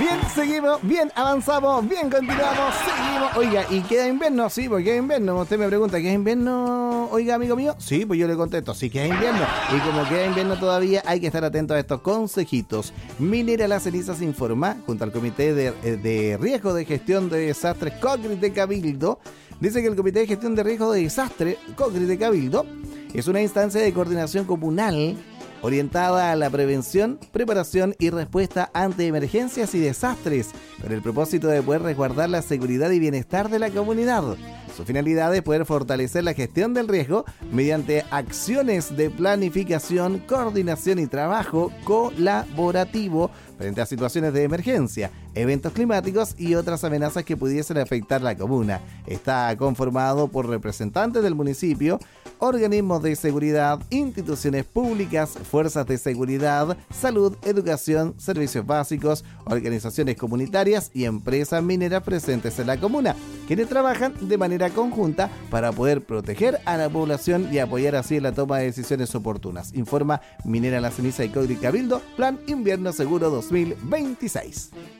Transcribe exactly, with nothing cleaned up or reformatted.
Bien, seguimos, bien, avanzamos, bien, continuamos, seguimos. Oiga, ¿y queda invierno? Sí, pues queda invierno. Usted me pregunta, ¿queda invierno, oiga, amigo mío? Sí, pues yo le contesto, sí, queda invierno. Y como queda invierno todavía, hay que estar atento a estos consejitos. Minera Las Cenizas informa, junto al Comité de, de Riesgo de Gestión de Desastres COGRI de Cabildo, dice que el Comité de Gestión de Riesgo de Desastre COGRI de Cabildo es una instancia de coordinación comunal orientada a la prevención, preparación y respuesta ante emergencias y desastres, con el propósito de poder resguardar la seguridad y bienestar de la comunidad. Su finalidad es poder fortalecer la gestión del riesgo mediante acciones de planificación, coordinación y trabajo colaborativo frente a situaciones de emergencia, eventos climáticos y otras amenazas que pudiesen afectar la comuna. Está conformado por representantes del municipio, organismos de seguridad, instituciones públicas, fuerzas de seguridad, salud, educación, servicios básicos, organizaciones comunitarias y empresas mineras presentes en la comuna, quienes trabajan de manera conjunta para poder proteger a la población y apoyar así en la toma de decisiones oportunas. Informa Minera La Ceniza y COGRI Cabildo, Plan Invierno Seguro dos mil veintiséis.